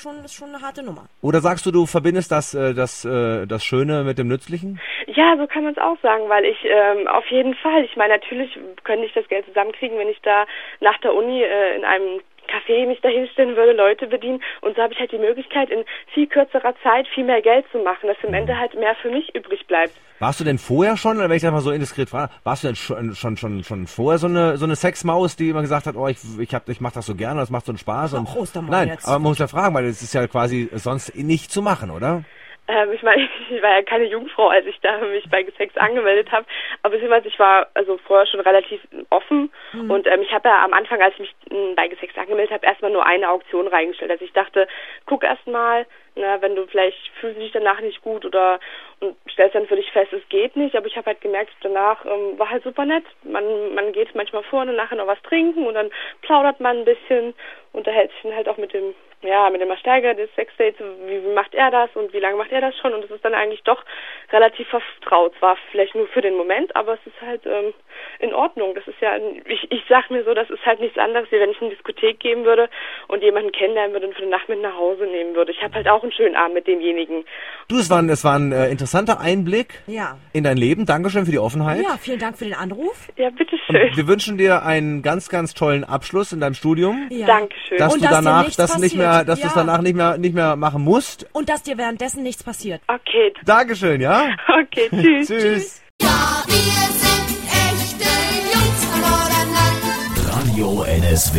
ist schon eine harte Nummer. Oder sagst du verbindest das Schöne mit dem Nützlichen? Ja, so kann man es auch sagen, weil ich auf jeden Fall, ich meine, natürlich könnte ich das Geld zusammenkriegen, wenn ich da nach der Uni in einem Café mich da hinstellen würde, Leute bedienen, und so habe ich halt die Möglichkeit, in viel kürzerer Zeit viel mehr Geld zu machen, dass am Ende halt mehr für mich übrig bleibt. Warst du denn vorher schon, wenn ich das mal so indiskret frage, warst du denn schon vorher so eine Sexmaus, die immer gesagt hat, oh, ich mach das so gerne, das macht so einen Spaß? Und nein, jetzt. Aber man muss ja fragen, weil das ist ja quasi sonst nicht zu machen, oder? Ich meine, ich war ja keine Jungfrau, als ich da mich bei Sex angemeldet habe, aber ich war also vorher schon relativ offen und ich habe ja am Anfang, als ich mich bei Sex angemeldet habe, erstmal nur eine Auktion reingestellt. Also ich dachte, guck erstmal, wenn du vielleicht fühlst du dich danach nicht gut und stellst dann für dich fest, es geht nicht, aber ich habe halt gemerkt, danach war halt super nett. Man geht manchmal vor und nachher noch was trinken und dann plaudert man ein bisschen, unterhält sich dann halt auch mit dem Ersteiger des Sexdates, wie macht er das und wie lange macht er das schon, und es ist dann eigentlich doch relativ vertraut. Zwar vielleicht nur für den Moment, aber es ist halt in Ordnung. Das ist ja, ich sag mir so, das ist halt nichts anderes, wie wenn ich eine Diskothek gehen würde und jemanden kennenlernen würde und für den Nacht mit nach Hause nehmen würde. Ich habe halt auch einen schönen Abend mit demjenigen. Du, es war ein interessanter Einblick in dein Leben. Dankeschön für die Offenheit. Ja, vielen Dank für den Anruf. Ja, bitteschön. Und wir wünschen dir einen ganz, ganz tollen Abschluss in deinem Studium. Ja. Dankeschön. Dass du es danach nicht mehr machen musst. Und dass dir währenddessen nichts passiert. Okay. Dankeschön, ja? Okay, tschüss. Tschüss. Ja, wir sind echte Jungs am Norderney. Radio NSW